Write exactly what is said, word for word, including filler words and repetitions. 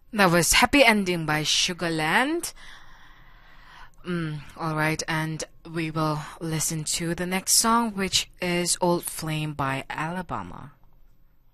That was Happy Ending by Sugarland. Mm, Alright, and we will listen to the next song, which is Old Flame by Alabama.